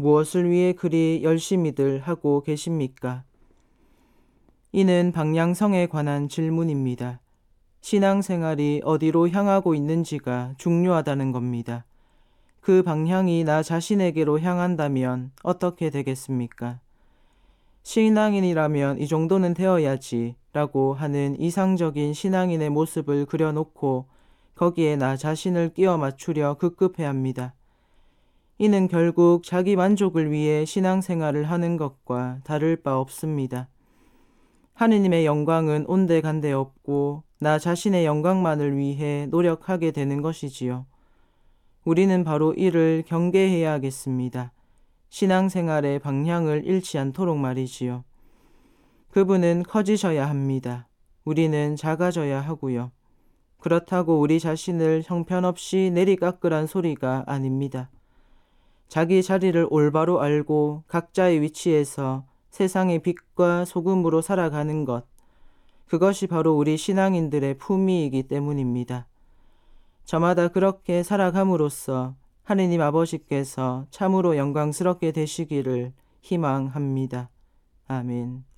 무엇을 위해 그리 열심히들 하고 계십니까? 이는 방향성에 관한 질문입니다. 신앙생활이 어디로 향하고 있는지가 중요하다는 겁니다. 그 방향이 나 자신에게로 향한다면 어떻게 되겠습니까? 신앙인이라면 이 정도는 되어야지 라고 하는 이상적인 신앙인의 모습을 그려놓고 거기에 나 자신을 끼워 맞추려 급급해 합니다. 이는 결국 자기 만족을 위해 신앙생활을 하는 것과 다를 바 없습니다. 하느님의 영광은 온데간데 없고 나 자신의 영광만을 위해 노력하게 되는 것이지요. 우리는 바로 이를 경계해야 하겠습니다. 신앙생활의 방향을 잃지 않도록 말이지요. 그분은 커지셔야 합니다. 우리는 작아져야 하고요. 그렇다고 우리 자신을 형편없이 내리깎으란 소리가 아닙니다. 자기 자리를 올바로 알고 각자의 위치에서 세상의 빛과 소금으로 살아가는 것, 그것이 바로 우리 신앙인들의 품위이기 때문입니다. 저마다 그렇게 살아감으로써 하느님 아버지께서 참으로 영광스럽게 되시기를 희망합니다. 아멘.